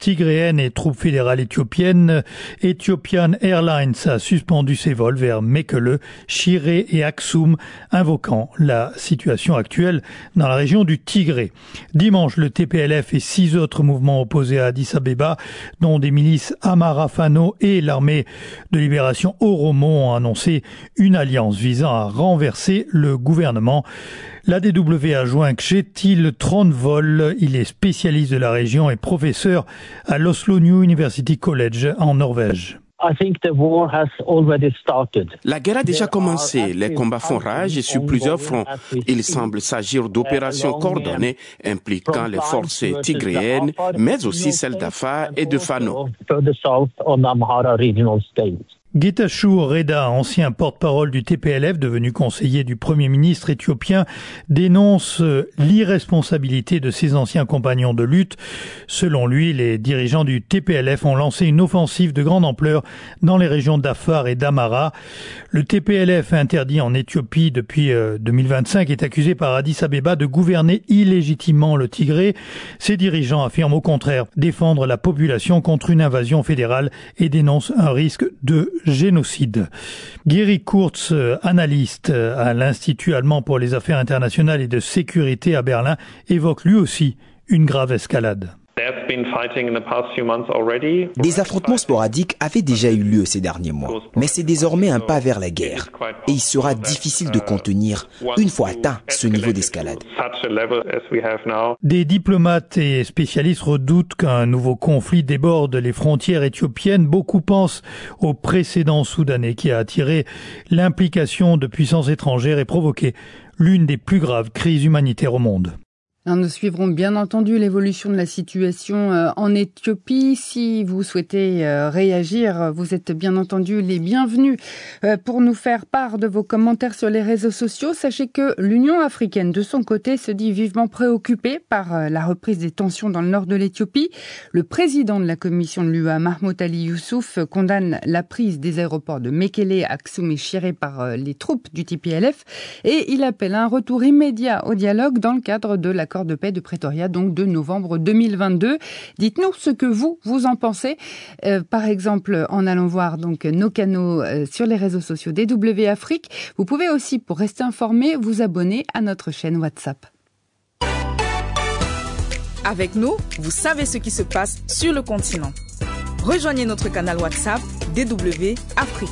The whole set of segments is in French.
tigréenne et troupes fédérales éthiopiennes, Ethiopian Airlines a suspendu ses vols vers Mekele, Shiré et Aksum, invoquant la situation actuelle dans la région du Tigré. Dimanche, le TPLF et 6 autres mouvements opposés à Addis Abeba, dont des milices Amara Fano et l'armée de libération Oromo, ont annoncé une alliance visant à renverser le gouvernement. L'ADW a joint Kjetil Trondvold, il est spécialiste de la région et professeur à l'Oslo New University College en Norvège. La guerre a déjà commencé. Les combats font rage sur plusieurs fronts. Il semble s'agir d'opérations coordonnées impliquant les forces tigréennes, mais aussi celles d'Afar et de Fano. Getachew Reda, ancien porte-parole du TPLF, devenu conseiller du Premier ministre éthiopien, dénonce l'irresponsabilité de ses anciens compagnons de lutte. Selon lui, les dirigeants du TPLF ont lancé une offensive de grande ampleur dans les régions d'Afar et d'Amara. Le TPLF, interdit en Éthiopie depuis 2025, est accusé par Addis Abeba de gouverner illégitimement le Tigré. Ses dirigeants affirment au contraire défendre la population contre une invasion fédérale et dénoncent un risque de génocide. Gary Kurz, analyste à l'Institut allemand pour les affaires internationales et de sécurité à Berlin, évoque lui aussi une grave escalade. Des affrontements sporadiques avaient déjà eu lieu ces derniers mois, mais c'est désormais un pas vers la guerre et il sera difficile de contenir une fois atteint ce niveau d'escalade. Des diplomates et spécialistes redoutent qu'un nouveau conflit déborde les frontières éthiopiennes. Beaucoup pensent au précédent soudanais qui a attiré l'implication de puissances étrangères et provoqué l'une des plus graves crises humanitaires au monde. Alors nous suivrons bien entendu l'évolution de la situation en Éthiopie. Si vous souhaitez réagir, vous êtes bien entendu les bienvenus pour nous faire part de vos commentaires sur les réseaux sociaux. Sachez que l'Union africaine, de son côté, se dit vivement préoccupée par la reprise des tensions dans le nord de l'Éthiopie. Le président de la commission de l'UA, Mahmoud Ali Youssouf, condamne la prise des aéroports de Mekele, Aksum et Shiré par les troupes du TPLF et il appelle à un retour immédiat au dialogue dans le cadre de l'accord de paix de Pretoria, donc de novembre 2022. Dites-nous ce que vous en pensez, par exemple en allant voir donc nos canaux sur les réseaux sociaux DW Afrique. Vous pouvez aussi, pour rester informé, vous abonner à notre chaîne WhatsApp. Avec nous, vous savez ce qui se passe sur le continent. Rejoignez notre canal WhatsApp DW Afrique.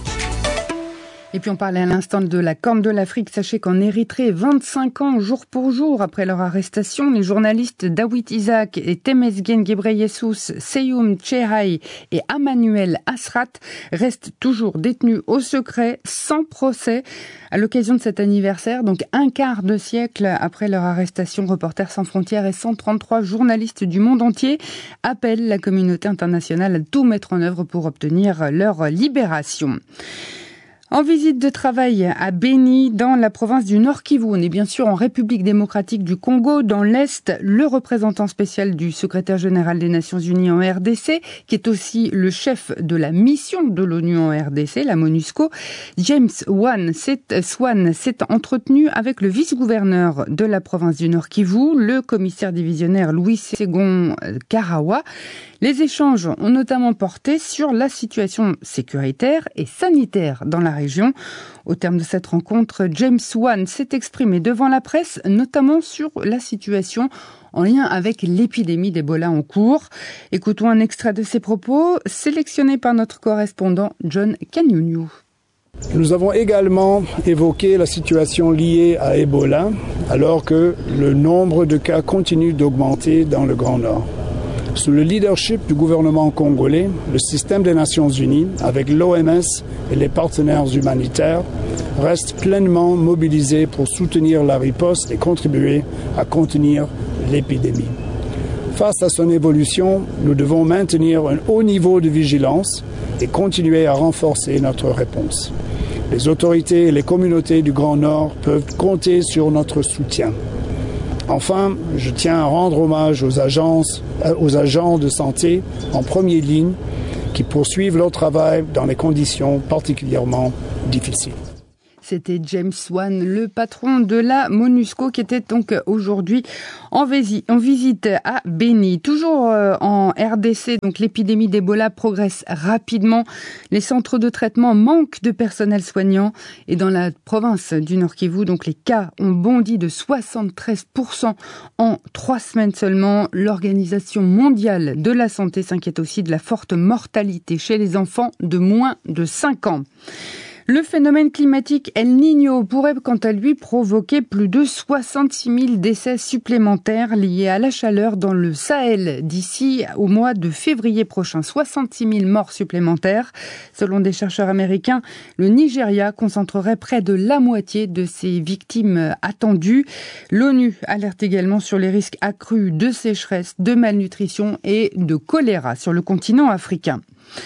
Et puis on parlait à l'instant de la Corne de l'Afrique. Sachez qu'en Érythrée, 25 ans jour pour jour après leur arrestation, les journalistes Dawit Isaak et Temesgen Ghebreyesus, Seyoum Tchehai et Emmanuel Asrat restent toujours détenus au secret, sans procès. À l'occasion de cet anniversaire, donc un quart de siècle après leur arrestation, Reporters sans frontières et 133 journalistes du monde entier appellent la communauté internationale à tout mettre en œuvre pour obtenir leur libération. En visite de travail à Beni, dans la province du Nord Kivu, on est bien sûr en République démocratique du Congo, dans l'Est, le représentant spécial du secrétaire général des Nations Unies en RDC, qui est aussi le chef de la mission de l'ONU en RDC, la MONUSCO, James Swan s'est entretenu avec le vice-gouverneur de la province du Nord Kivu, le commissaire divisionnaire Louis Segon Karawa. Les échanges ont notamment porté sur la situation sécuritaire et sanitaire dans la région. Au terme de cette rencontre, James Swan s'est exprimé devant la presse, notamment sur la situation en lien avec l'épidémie d'Ebola en cours. Écoutons un extrait de ses propos, sélectionné par notre correspondant John Kanyunyu. Nous avons également évoqué la situation liée à Ebola, alors que le nombre de cas continue d'augmenter dans le Grand Nord. Sous le leadership du gouvernement congolais, le système des Nations Unies, avec l'OMS et les partenaires humanitaires, reste pleinement mobilisé pour soutenir la riposte et contribuer à contenir l'épidémie. Face à son évolution, nous devons maintenir un haut niveau de vigilance et continuer à renforcer notre réponse. Les autorités et les communautés du Grand Nord peuvent compter sur notre soutien. Enfin, je tiens à rendre hommage aux agents de santé en première ligne qui poursuivent leur travail dans des conditions particulièrement difficiles. C'était James Wan, le patron de la MONUSCO, qui était donc aujourd'hui en visite à Beni. Toujours en RDC, donc l'épidémie d'Ebola progresse rapidement. Les centres de traitement manquent de personnel soignant. Et dans la province du Nord Kivu, donc les cas ont bondi de 73% en 3 semaines seulement. L'Organisation mondiale de la santé s'inquiète aussi de la forte mortalité chez les enfants de moins de 5 ans. Le phénomène climatique El Niño pourrait quant à lui provoquer plus de 66 000 décès supplémentaires liés à la chaleur dans le Sahel d'ici au mois de février prochain. 66 000 morts supplémentaires. Selon des chercheurs américains, le Nigeria concentrerait près de la moitié de ces victimes attendues. L'ONU alerte également sur les risques accrus de sécheresse, de malnutrition et de choléra sur le continent africain.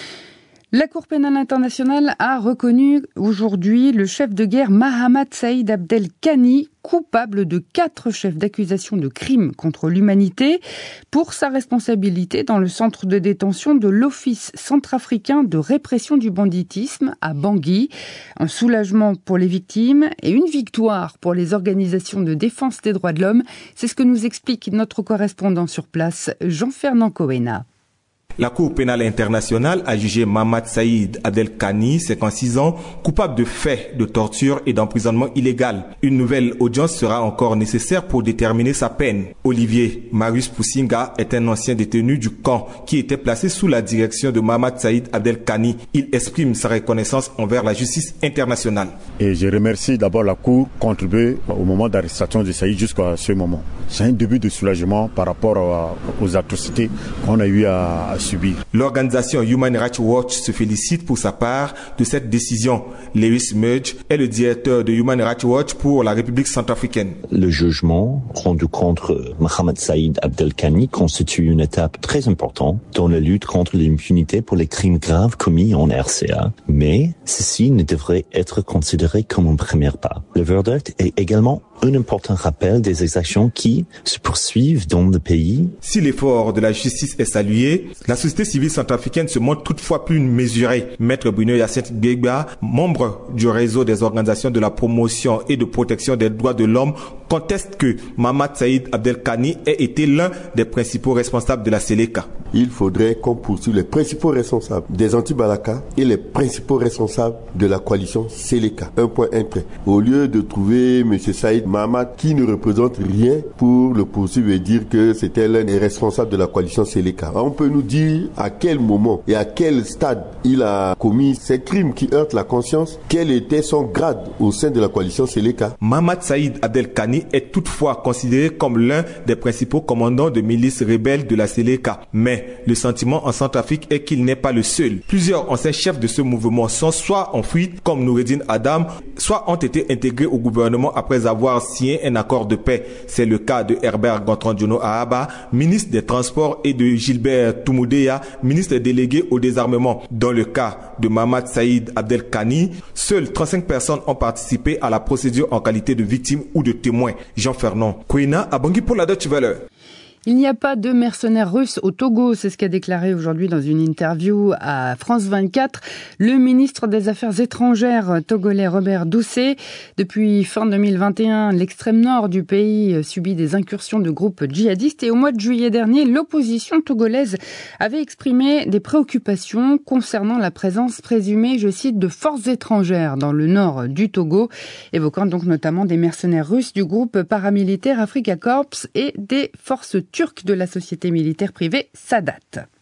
La Cour pénale internationale a reconnu aujourd'hui le chef de guerre Mahamat Saïd Abdel Kani coupable de 4 chefs d'accusation de crimes contre l'humanité pour sa responsabilité dans le centre de détention de l'Office centrafricain de répression du banditisme à Bangui. Un soulagement pour les victimes et une victoire pour les organisations de défense des droits de l'homme. C'est ce que nous explique notre correspondant sur place, Jean-Fernand Coena. La Cour pénale internationale a jugé Mahamat Saïd Abdel Kani, 56 ans, coupable de faits de torture et d'emprisonnement illégal. Une nouvelle audience sera encore nécessaire pour déterminer sa peine. Olivier Marius Poussinga est un ancien détenu du camp qui était placé sous la direction de Mahamat Saïd Abdel Kani. Il exprime sa reconnaissance envers la justice internationale. Et je remercie d'abord la Cour contribuer au moment d'arrestation de Saïd jusqu'à ce moment. C'est un début de soulagement par rapport aux atrocités qu'on a eu à subir. L'organisation Human Rights Watch se félicite pour sa part de cette décision. Lewis Mudge est le directeur de Human Rights Watch pour la République centrafricaine. Le jugement rendu contre Mahamat Saïd Abdel Kani constitue une étape très importante dans la lutte contre l'impunité pour les crimes graves commis en RCA. Mais ceci ne devrait être considéré comme un premier pas. Le verdict est également un important rappel des exactions qui se poursuivent dans le pays. Si l'effort de la justice est salué, la société civile centrafricaine se montre toutefois plus mesurée. Maître Bruno Yacinthe Gbegba, membre du réseau des organisations de la promotion et de protection des droits de l'homme, conteste que Mahamat Saïd Abdel Kani ait été l'un des principaux responsables de la Séléka. Il faudrait qu'on poursuive les principaux responsables des anti-Balaka et les principaux responsables de la coalition Séléka. Un point, un trait. Au lieu de trouver M. Saïd Mahamat qui ne représente rien pour le poursuivre et dire que c'était l'un des responsables de la coalition Séléka. On peut nous dire à quel moment et à quel stade il a commis ces crimes qui heurtent la conscience, quel était son grade au sein de la coalition Séléka. Mahamat Saïd Abdel Kani est toutefois considéré comme l'un des principaux commandants de milices rebelles de la Séléka. Mais le sentiment en Centrafrique est qu'il n'est pas le seul. Plusieurs anciens chefs de ce mouvement sont soit en fuite, comme Noureddine Adam, soit ont été intégrés au gouvernement après avoir signé un accord de paix. C'est le cas de Herbert Gontran-Diono Ahaba, ministre des Transports, et de Gilbert Toumoudeya, ministre délégué au désarmement. Dans le cas de Mahamat Saïd Abdel Kani, seules 35 personnes ont participé à la procédure en qualité de victimes ou de témoins. Jean-Fernand Coena à Bangui pour la Deutsche Welle. Il n'y a pas de mercenaires russes au Togo, c'est ce qu'a déclaré aujourd'hui dans une interview à France 24 le ministre des Affaires étrangères togolais Robert Doucet. Depuis fin 2021, l'extrême nord du pays subit des incursions de groupes djihadistes et au mois de juillet dernier, l'opposition togolaise avait exprimé des préoccupations concernant la présence présumée, je cite, de forces étrangères dans le nord du Togo, évoquant donc notamment des mercenaires russes du groupe paramilitaire Africa Corps et des forces turc de la société militaire privée Sadat.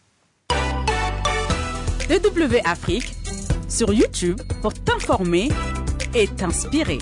DW Afrique sur YouTube pour t'informer et t'inspirer.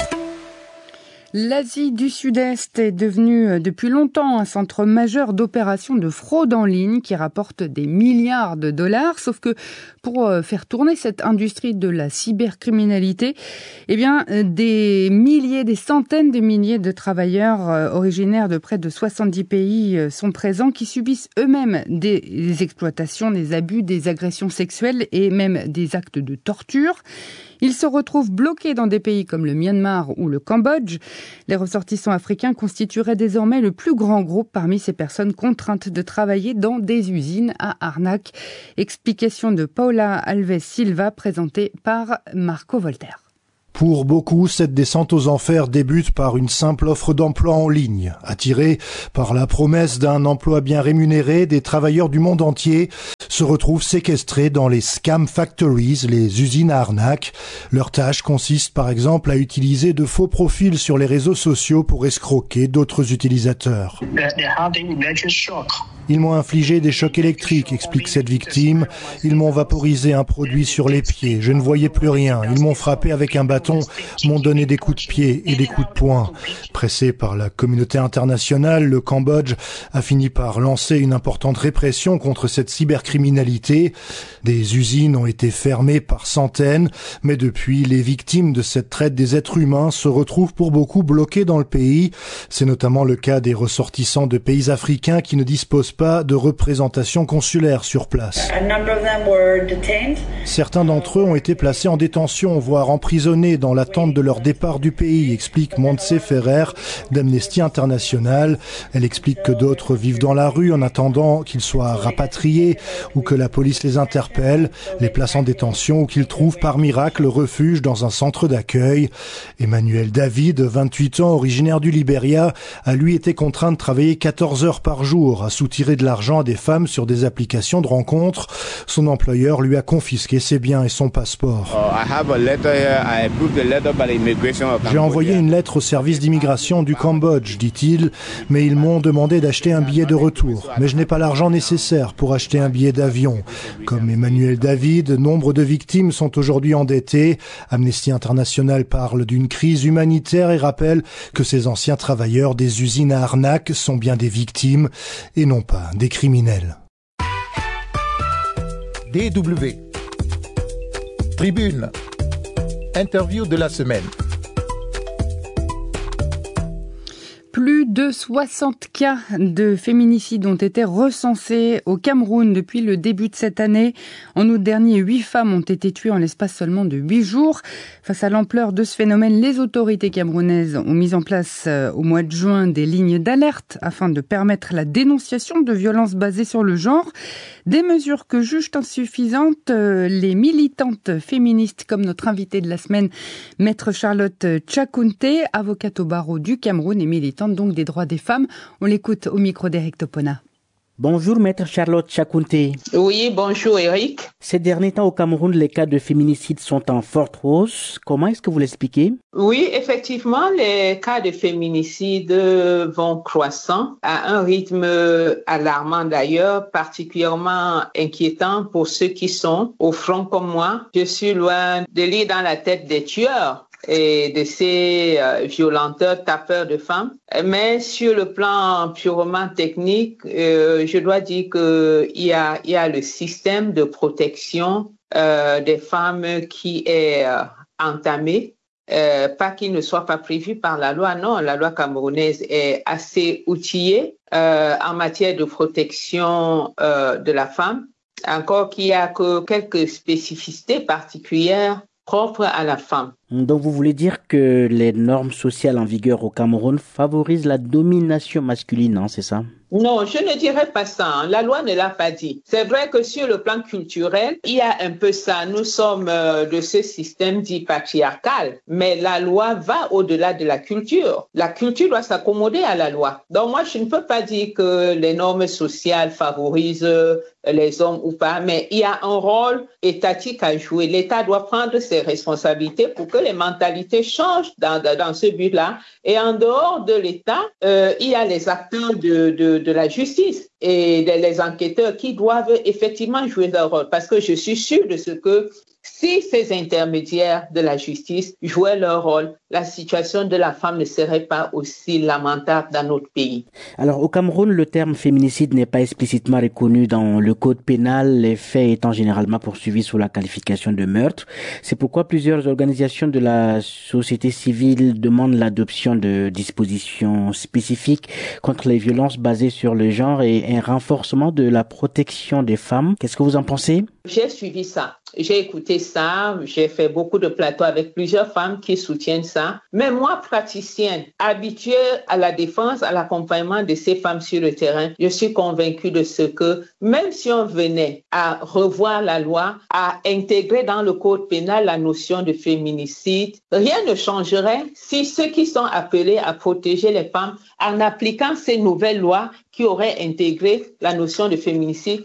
L'Asie du Sud-Est est devenue depuis longtemps un centre majeur d'opérations de fraude en ligne qui rapporte des milliards de dollars. Sauf que pour faire tourner cette industrie de la cybercriminalité, eh bien, des milliers, des centaines de milliers de travailleurs originaires de près de 70 pays sont présents qui subissent eux-mêmes des exploitations, des abus, des agressions sexuelles et même des actes de torture. Ils se retrouvent bloqués dans des pays comme le Myanmar ou le Cambodge. Les ressortissants africains constitueraient désormais le plus grand groupe parmi ces personnes contraintes de travailler dans des usines à arnaque. Explication de Paula Alves Silva présentée par Marco Voltaire. Pour beaucoup, cette descente aux enfers débute par une simple offre d'emploi en ligne. Attirés par la promesse d'un emploi bien rémunéré, des travailleurs du monde entier se retrouvent séquestrés dans les scam factories, les usines à arnaques. Leur tâche consiste par exemple à utiliser de faux profils sur les réseaux sociaux pour escroquer d'autres utilisateurs. Ils m'ont infligé des chocs électriques, explique cette victime. Ils m'ont vaporisé un produit sur les pieds. Je ne voyais plus rien. Ils m'ont frappé avec un bâton, m'ont donné des coups de pied et des coups de poing. Pressé par la communauté internationale, le Cambodge a fini par lancer une importante répression contre cette cybercriminalité. Des usines ont été fermées par centaines, mais depuis, les victimes de cette traite des êtres humains se retrouvent pour beaucoup bloquées dans le pays. C'est notamment le cas des ressortissants de pays africains qui ne disposent pas de représentation consulaire sur place. Certains d'entre eux ont été placés en détention, voire emprisonnés dans l'attente de leur départ du pays, explique Montse Ferrer d'Amnesty International. Elle explique que d'autres vivent dans la rue en attendant qu'ils soient rapatriés ou que la police les interpelle, les place en détention ou qu'ils trouvent par miracle refuge dans un centre d'accueil. Emmanuel David, 28 ans, originaire du Libéria, a lui été contraint de travailler 14 heures par jour à soutirer de l'argent à des femmes sur des applications de rencontres. Son employeur lui a confisqué ses biens et son passeport. J'ai envoyé une lettre au service d'immigration du Cambodge, dit-il, mais ils m'ont demandé d'acheter un billet de retour. Mais je n'ai pas l'argent nécessaire pour acheter un billet d'avion. Comme Emmanuel David, nombre de victimes sont aujourd'hui endettées. Amnesty International parle d'une crise humanitaire et rappelle que ces anciens travailleurs des usines à arnaques sont bien des victimes et non pas des criminels. DW Tribune. Interview de la semaine. Plus de 60 cas de féminicide ont été recensés au Cameroun depuis le début de cette année. En août dernier, 8 femmes ont été tuées en l'espace seulement de 8 jours. Face à l'ampleur de ce phénomène, les autorités camerounaises ont mis en place au mois de juin des lignes d'alerte afin de permettre la dénonciation de violences basées sur le genre. Des mesures que jugent insuffisantes les militantes féministes comme notre invitée de la semaine, Maître Charlotte Tchakounte, avocate au barreau du Cameroun et militante donc des droits des femmes. On l'écoute au micro d'Éric Topona. Bonjour Maître Charlotte Tchakounte. Oui, bonjour Eric. Ces derniers temps au Cameroun, les cas de féminicide sont en forte hausse. Comment est-ce que vous l'expliquez? Oui, effectivement, les cas de féminicide vont croissant à un rythme alarmant d'ailleurs, particulièrement inquiétant pour ceux qui sont au front comme moi. Je suis loin de lire dans la tête des tueurs et de ces violenteurs, tapeurs de femmes. Mais sur le plan purement technique, je dois dire qu'il y a le système de protection des femmes qui est entamé. Pas qu'il ne soit pas prévu par la loi, non, la loi camerounaise est assez outillée en matière de protection de la femme. Encore qu'il y a que quelques spécificités particulières propre à la femme. Donc vous voulez dire que les normes sociales en vigueur au Cameroun favorisent la domination masculine, hein, c'est ça? Non, je ne dirais pas ça. Hein. La loi ne l'a pas dit. C'est vrai que sur le plan culturel, il y a un peu ça. Nous sommes de ce système dit patriarcal, mais la loi va au-delà de la culture. La culture doit s'accommoder à la loi. Donc moi, je ne peux pas dire que les normes sociales favorisent les hommes ou pas, mais il y a un rôle étatique à jouer. L'État doit prendre ses responsabilités pour que les mentalités changent dans ce but-là. Et en dehors de l'État, il y a les acteurs de la justice et les enquêteurs qui doivent effectivement jouer leur rôle. Parce que je suis sûre de ce que si ces intermédiaires de la justice jouaient leur rôle, la situation de la femme ne serait pas aussi lamentable dans notre pays. Alors au Cameroun, le terme féminicide n'est pas explicitement reconnu dans le code pénal, les faits étant généralement poursuivis sous la qualification de meurtre. C'est pourquoi plusieurs organisations de la société civile demandent l'adoption de dispositions spécifiques contre les violences basées sur le genre et un renforcement de la protection des femmes. Qu'est-ce que vous en pensez? J'ai suivi ça. J'ai écouté pratiqué ça. J'ai fait beaucoup de plateaux avec plusieurs femmes qui soutiennent ça. Mais moi, praticienne, habituée à la défense, à l'accompagnement de ces femmes sur le terrain, je suis convaincue de ce que même si on venait à revoir la loi, à intégrer dans le code pénal la notion de féminicide, rien ne changerait si ceux qui sont appelés à protéger les femmes en appliquant ces nouvelles lois qui auraient intégré la notion de féminicide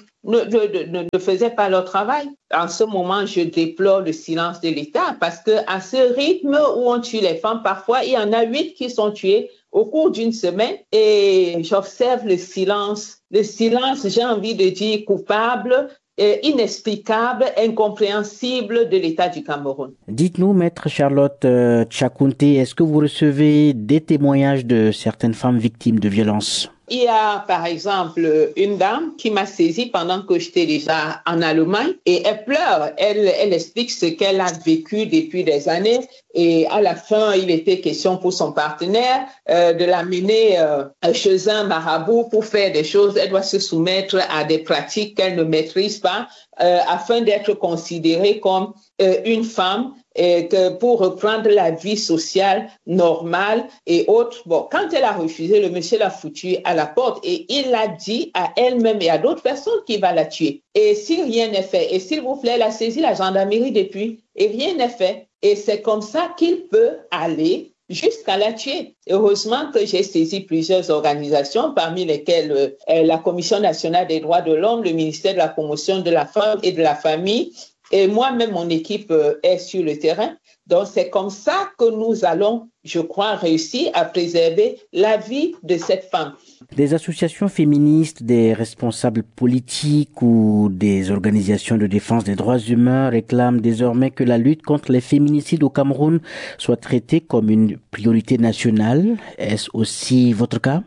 ne faisaient pas leur travail. En ce moment, je déplore le silence de l'État parce que à ce rythme où on tue les femmes, parfois, il y en a 8 qui sont tuées au cours d'une semaine et j'observe le silence, j'ai envie de dire coupable, inexplicable, incompréhensible de l'État du Cameroun. Dites-nous, Maître Charlotte Tchakounte, est-ce que vous recevez des témoignages de certaines femmes victimes de violences? Il y a, par exemple, une dame qui m'a saisie pendant que j'étais déjà en Allemagne et elle pleure. Elle explique ce qu'elle a vécu depuis des années et à la fin, il était question pour son partenaire de l'amener chez un marabout pour faire des choses. Elle doit se soumettre à des pratiques qu'elle ne maîtrise pas afin d'être considérée comme une femme et que pour reprendre la vie sociale normale et autres. Bon, quand elle a refusé, le monsieur l'a foutue à la porte et il a dit à elle-même et à d'autres personnes qu'il va la tuer. Et si rien n'est fait, et s'il vous plaît, elle a saisi la gendarmerie depuis et rien n'est fait. Et c'est comme ça qu'il peut aller jusqu'à la tuer. Heureusement que j'ai saisi plusieurs organisations, parmi lesquelles la Commission nationale des droits de l'homme, le ministère de la promotion de la femme et de la famille, et moi-même, mon équipe est sur le terrain. Donc, c'est comme ça que nous allons, je crois, réussir à préserver la vie de cette femme. Des associations féministes, des responsables politiques ou des organisations de défense des droits humains réclament désormais que la lutte contre les féminicides au Cameroun soit traitée comme une priorité nationale. Est-ce aussi votre cas?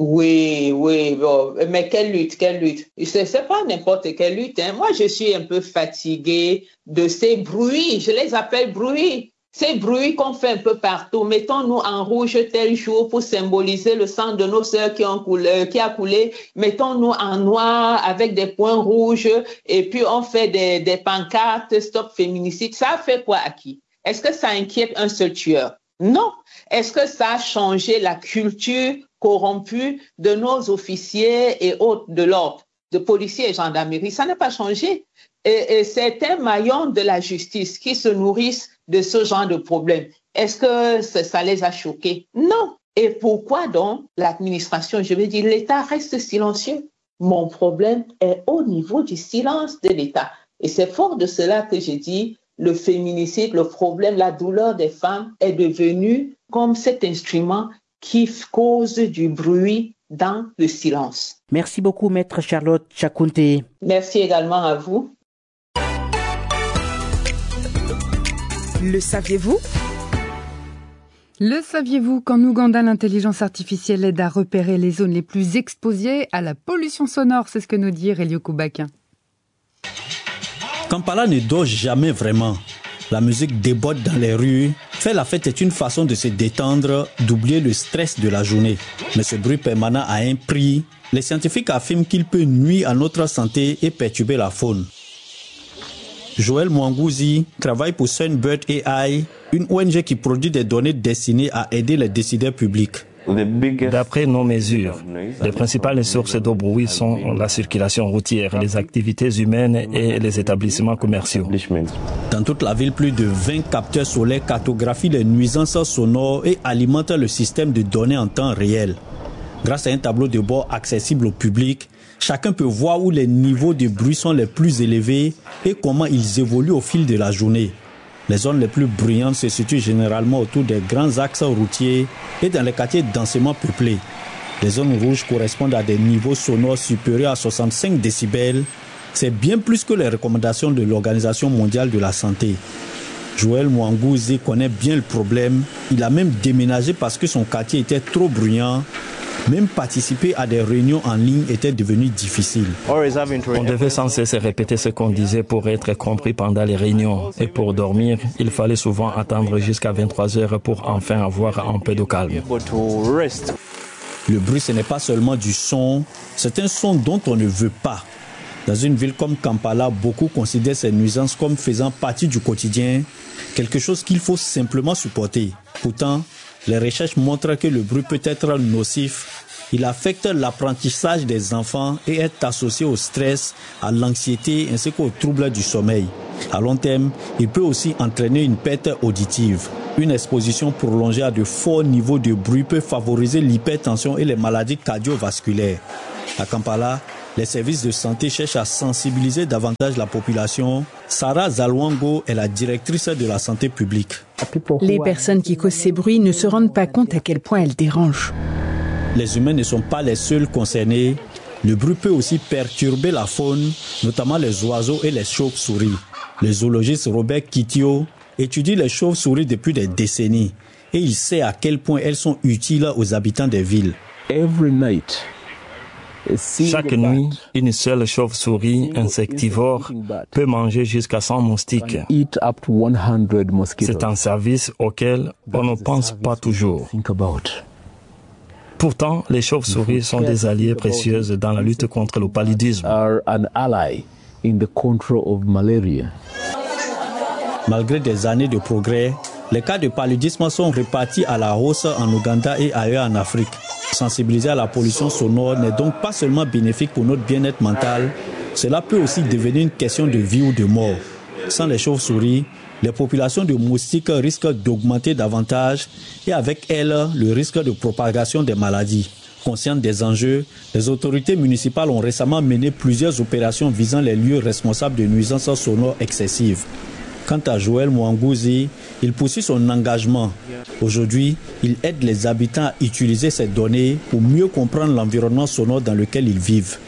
Oui, bon, mais quelle lutte? C'est pas n'importe quelle lutte, hein. Moi, je suis un peu fatiguée de ces bruits, je les appelle bruits. Ces bruits qu'on fait un peu partout, mettons-nous en rouge tel jour pour symboliser le sang de nos sœurs qui a coulé, mettons-nous en noir avec des points rouges et puis on fait des pancartes stop féminicide. Ça fait quoi à qui? Est-ce que ça inquiète un seul tueur? Non. Est-ce que ça a changé la culture corrompue de nos officiers et autres de l'ordre, de policiers et gendarmerie? Ça n'a pas changé. Et c'est un maillon de la justice qui se nourrissent de ce genre de problème. Est-ce que ça les a choqués? Non. Et pourquoi donc l'administration, je veux dire, l'État reste silencieux? Mon problème est au niveau du silence de l'État. Et c'est fort de cela que je dis, le féminicide, le problème, la douleur des femmes est devenu comme cet instrument qui cause du bruit dans le silence. Merci beaucoup, Maître Charlotte Tchakounte. Merci également à vous. Le saviez-vous? Le saviez-vous qu'en Ouganda, l'intelligence artificielle aide à repérer les zones les plus exposées à la pollution sonore? C'est ce que nous dit Relio Koubakin. Kampala ne dort jamais vraiment. La musique déborde dans les rues. Faire la fête est une façon de se détendre, d'oublier le stress de la journée. Mais ce bruit permanent a un prix. Les scientifiques affirment qu'il peut nuire à notre santé et perturber la faune. Joël Mwangouzi travaille pour Sunbird AI, une ONG qui produit des données destinées à aider les décideurs publics. D'après nos mesures, les principales sources de bruit sont la circulation routière, les activités humaines et les établissements commerciaux. Dans toute la ville, plus de 20 capteurs solaires cartographient les nuisances sonores et alimentent le système de données en temps réel. Grâce à un tableau de bord accessible au public, chacun peut voir où les niveaux de bruit sont les plus élevés et comment ils évoluent au fil de la journée. Les zones les plus bruyantes se situent généralement autour des grands axes routiers et dans les quartiers densément peuplés. Les zones rouges correspondent à des niveaux sonores supérieurs à 65 décibels. C'est bien plus que les recommandations de l'Organisation mondiale de la santé. Joël Mwangouzi connaît bien le problème. Il a même déménagé parce que son quartier était trop bruyant. Même participer à des réunions en ligne était devenu difficile. On devait sans cesse répéter ce qu'on disait pour être compris pendant les réunions. Et pour dormir, il fallait souvent attendre jusqu'à 23 heures pour enfin avoir un peu de calme. Le bruit, ce n'est pas seulement du son, c'est un son dont on ne veut pas. Dans une ville comme Kampala, beaucoup considèrent ces nuisances comme faisant partie du quotidien, quelque chose qu'il faut simplement supporter. Pourtant, les recherches montrent que le bruit peut être nocif. Il affecte l'apprentissage des enfants et est associé au stress, à l'anxiété ainsi qu'aux troubles du sommeil. À long terme, il peut aussi entraîner une perte auditive. Une exposition prolongée à de forts niveaux de bruit peut favoriser l'hypertension et les maladies cardiovasculaires. À Kampala, les services de santé cherchent à sensibiliser davantage la population. Sarah Zalwango est la directrice de la santé publique. Les personnes qui causent ces bruits ne se rendent pas compte à quel point elles dérangent. Les humains ne sont pas les seuls concernés. Le bruit peut aussi perturber la faune, notamment les oiseaux et les chauves-souris. Le zoologiste Robert Kitio étudie les chauves-souris depuis des décennies et il sait à quel point elles sont utiles aux habitants des villes. Chaque nuit, une seule chauve-souris insectivore peut manger jusqu'à 100 moustiques. C'est un service auquel on ne pense pas toujours. Pourtant, les chauves-souris sont des alliés précieuses dans la lutte contre le paludisme. Malgré des années de progrès, les cas de paludisme sont répartis à la hausse en Ouganda et ailleurs en Afrique. Sensibiliser à la pollution sonore n'est donc pas seulement bénéfique pour notre bien-être mental, cela peut aussi devenir une question de vie ou de mort. Sans les chauves-souris, les populations de moustiques risquent d'augmenter davantage et avec elles, le risque de propagation des maladies. Conscientes des enjeux, les autorités municipales ont récemment mené plusieurs opérations visant les lieux responsables de nuisances sonores excessives. Quant à Joël Mwangouzi, il poursuit son engagement. Aujourd'hui, il aide les habitants à utiliser ces données pour mieux comprendre l'environnement sonore dans lequel ils vivent.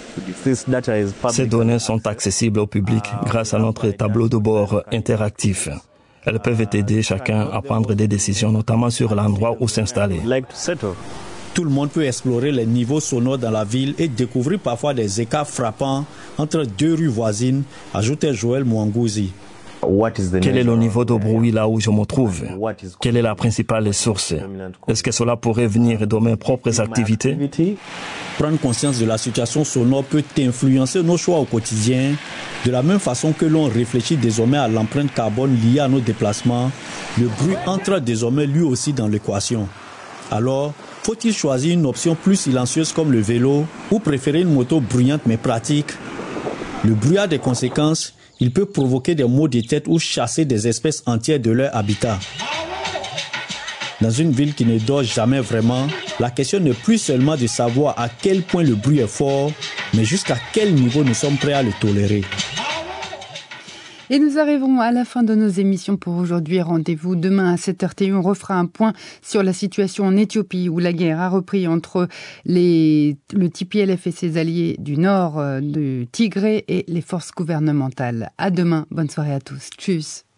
Ces données sont accessibles au public grâce à notre tableau de bord interactif. Elles peuvent aider chacun à prendre des décisions, notamment sur l'endroit où s'installer. Tout le monde peut explorer les niveaux sonores dans la ville et découvrir parfois des écarts frappants entre deux rues voisines, ajoutait Joël Mwangouzi. Quel est le niveau de bruit là où je me trouve? Quelle est la principale source? Est-ce que cela pourrait venir de mes propres activités? Prendre conscience de la situation sonore peut influencer nos choix au quotidien. De la même façon que l'on réfléchit désormais à l'empreinte carbone liée à nos déplacements, le bruit entre désormais lui aussi dans l'équation. Alors, faut-il choisir une option plus silencieuse comme le vélo ou préférer une moto bruyante mais pratique? Le bruit a des conséquences. Il peut provoquer des maux de tête ou chasser des espèces entières de leur habitat. Dans une ville qui ne dort jamais vraiment, la question n'est plus seulement de savoir à quel point le bruit est fort, mais jusqu'à quel niveau nous sommes prêts à le tolérer. Et nous arrivons à la fin de nos émissions pour aujourd'hui. Rendez-vous demain à 7h. On refera un point sur la situation en Éthiopie où la guerre a repris entre le TPLF et ses alliés du nord du Tigré et les forces gouvernementales. À demain. Bonne soirée à tous. Tchuss.